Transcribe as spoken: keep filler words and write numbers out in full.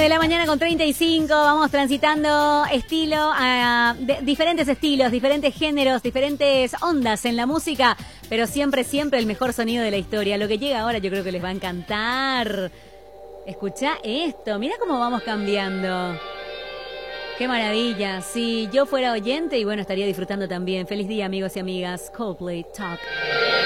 de la mañana con treinta y cinco, vamos transitando estilo, uh, de, diferentes estilos, diferentes géneros, diferentes ondas en la música, pero siempre, siempre el mejor sonido de la historia. Lo que llega ahora yo creo que les va a encantar. Escuchá esto, mira cómo vamos cambiando. Qué maravilla. Si yo fuera oyente, y bueno, estaría disfrutando también. Feliz día, amigos y amigas. Coldplay Talk.